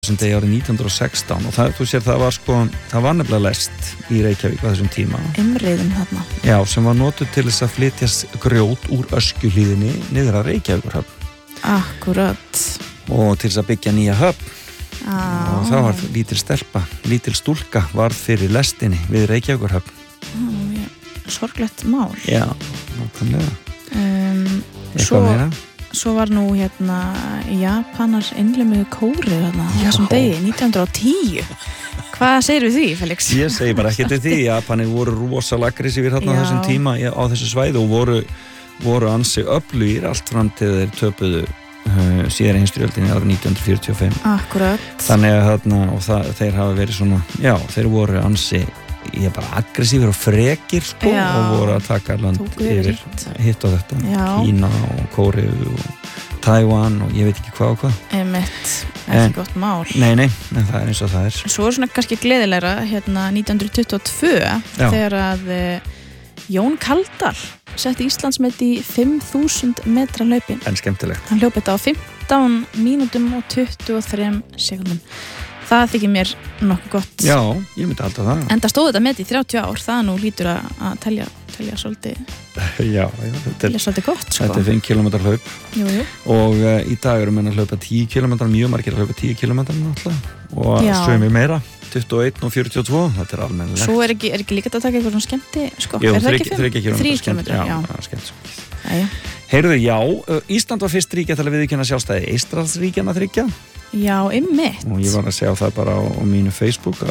þessum degi árið 1916 og það, þú sér, það var nefnilega lest í Reykjavík á þessum tíma. Imriðum þarna. Já, sem var notuð til þess að flytjast grjót úr Öskjuhlíðinni niður að Reykjavíkurhöfn. Akkurat. Og til þess að byggja nýja höfn. Og það var lítil stúlka varð fyrir lestinni við Reykjavíkurhöfn. Sorglegt mál. Já, nákvæmlega. Eitthvað meira? Svo var nú Japanar innlimuðu kórið þarna á þessum degi, 1910. Hvað segir við því, Felix? Ég segi bara ekkert við því. Japanir voru rosalega aggressífir þarna á þessum tíma á þessu svæði og voru ansi öflugir allt fram til þeir töpuðu síðar heimsstyrjöldinni árið 1945. Akkurat. Þannig að þeir hafa verið svona, já, þeir voru ansi bara aggressífir og frekir og voru að taka land yfir hitt og þetta. Kína og Kóreu og Tævan og ég veit ekki hvað og hvað. Ekki gott mál. Nei, en það er eins og það er. Svo er svona kannski gleðilegra 1922 þegar að Jón Kaldal setti Íslandsmet í 5.000 metra hlaupin. En skemmtilegt. Hann hljóp þetta á 15 mínútum og 23 sekundum. Það þykir mér nokkuð gott. Já, ég myndi halda það. Enda stóð þetta met í 30 ár, það nú lítur að telja svolítið. Já, telja svolítið gott, sko. Þetta er 5 km hlaup. Jú. Og í dag eru menn að hlaupa 10 km, mjög margir að hlaupa 10 km náttúrulega. Og sögum meira, 21 og 42, þetta er almennilegt. Svo er ekki líka að taka eitthvað svona skemmti, sko. Jú, er það ekki 3 km. Já, skemmt. Heyrðu, já, Ísland var fyrst ríkja til að viðurkenna sjálfstæði Eystrasaltsríkjanna 3. Já, einmitt. Og ég var að segja það bara á mínu Facebook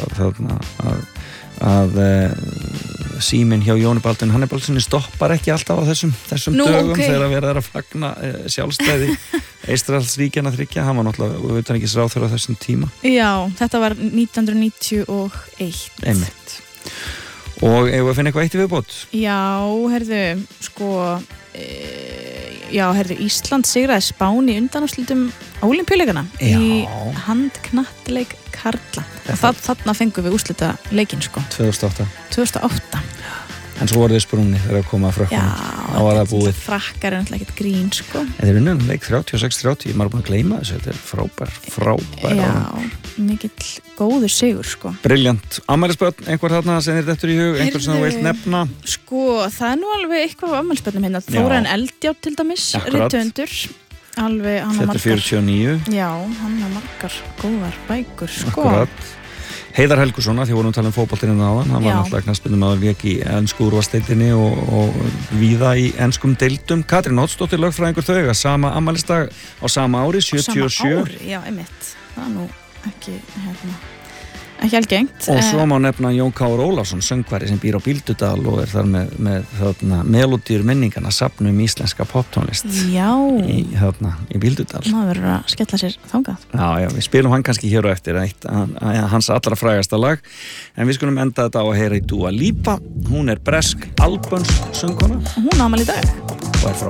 að síminn hjá Jóni Baldvin Hannibalssoni stoppar ekki alltaf á þessum dögum þegar að vera að fagna sjálfstæði Eystrasaltsríkjanna 3. Hann var náttúrulega utanríkisráðherra á þessum tíma. Já, þetta var 1991. Einmitt. Og eigum við að finna eitthvað eitt í viðbót? Já, herðu, Ísland sigraði Spán í undanúrslitum Ólympíuleikana í handknattleik karla. Og þarna fengum við úrslita leikinn, sko. 2008. En svo voru þið sprungni þegar að koma að Frökkunum. Já, þetta Frakkar er náttúrulega ekkert grín, sko. Þetta er unnum leik 36-30, maður er búin að gleyma þessu, þetta er frábær. Já, mikill góður sigur, sko. Briljant. Afmælisbörn, einhver þarna sem þér dettur í hug, einhver sem þú vilt nefna? Sko, það er nú alveg eitthvað á afmælisbörnum hérna. Þórarin Eldjárn til dæmis, rithöfundur. Alveg, hann har margar. Þetta er 49. Já, hann har margar góðar bækur, sko. Akkurat. Heiðar Helguson, því vorum við að tala fótboltinn áðan, hann var náttúrulega knattspyrnumaður lék í ensku úrvalsdeildinni og víða í enskum deildum. Katrín Oddsdóttir, lögfræðingur, þau eiga sama afmælisdag á sama ári, 77. Sama ári, já, einmitt. Það er nú ekki algengt. Og svo má nefna Jón Káur Ólafsson, söngvari sem býr á Bíldudal og er þar með melodýr minningana, safnum íslenska poptónlist. Já. Í Bíldudal. Maður verður að skella sér þangað. Já, við spilum hann kannski hér og eftir hans allra frægasta lag, en við skulum enda þetta á að heyra í Dua Lipa. Hún er bresk albönsk söngkona. Hún á afmæli í dag. Og er frá